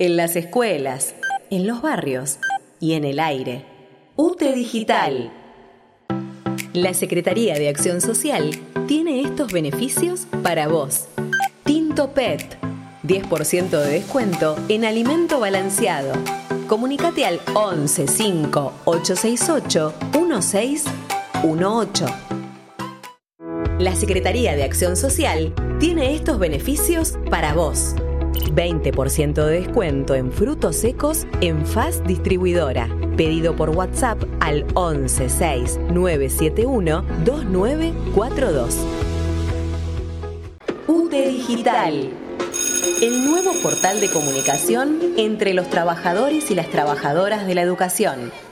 en las escuelas, en los barrios y en el aire. UTE Digital. La Secretaría de Acción Social tiene estos beneficios para vos. Tinto PET, 10% de descuento en alimento balanceado. Comunicate al 11 5 868 1618. La Secretaría de Acción Social tiene estos beneficios para vos. 20% de descuento en frutos secos en Fast Distribuidora. Pedido por WhatsApp al 11 6 971 2942. UTE Digital. El nuevo portal de comunicación entre los trabajadores y las trabajadoras de la educación.